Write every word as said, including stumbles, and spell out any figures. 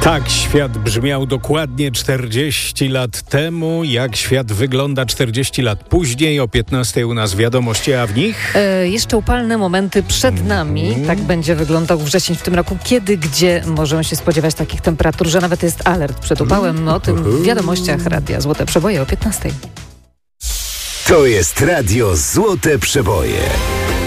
Tak świat brzmiał dokładnie czterdzieści lat temu. Jak świat wygląda czterdzieści lat później? O piętnastej u nas wiadomości, a w nich... E, jeszcze upalne momenty przed nami. Mm. Tak będzie wyglądał wrzesień w tym roku. Kiedy, gdzie możemy się spodziewać takich temperatur, że nawet jest alert przed upałem. O tym w wiadomościach Radia Złote Przeboje o piętnastej. To jest Radio Złote Przeboje.